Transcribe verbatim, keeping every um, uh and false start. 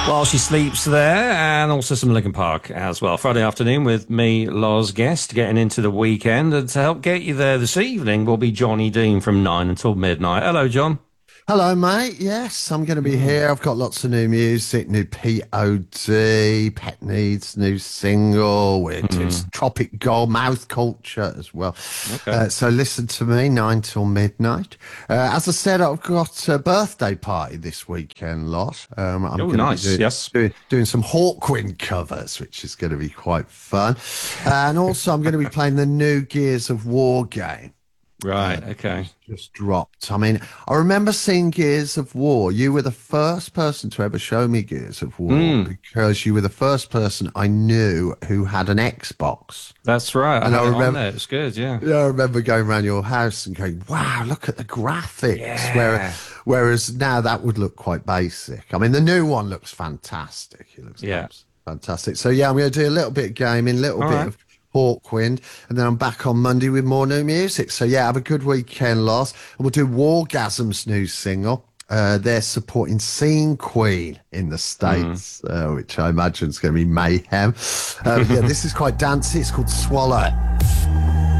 While she sleeps there, and also some Linkin Park as well. Friday afternoon with me, Loz Guest, getting into the weekend. And to help get you there this evening will be Johnny Dean from nine until midnight. Hello, John. Hello, mate. Yes, I'm going to be Mm. here. I've got lots of new music, new P O D, Pet Needs, new single. We're doing Mm. some Tropic Gold, Mouth Culture as well. Okay. Uh, so listen to me, nine till midnight. Uh, as I said, I've got a birthday party this weekend, lot. Um, I'm Oh, going to be nice. do, Yes. doing, doing some Hawkwind covers, which is going to be quite fun. And also, I'm going to be playing the new Gears of War game. Uh, Right. Okay. just, just dropped. I mean, I remember seeing Gears of War. You were the first person to ever show me Gears of War Mm. because you were the first person I knew who had an Xbox. That's right. I And had I it on remember, there. It's good. Yeah. yeah, I remember going around your house and going, "Wow, look at the graphics." Where, Yeah. whereas now that would look quite basic. I mean, the new one looks fantastic. It looks Yeah. abs- fantastic. So yeah, I'm going to do a little bit of gaming, a little All bit right. of Hawkwind, and then I'm back on Monday with more new music. So yeah, have a good weekend, Loss. And we'll do Wargasm's new single. Uh, they're supporting Scene Queen in the Mm. States, uh, which I imagine is going to be mayhem. Uh, yeah, this is quite dancey. It's called Swallow.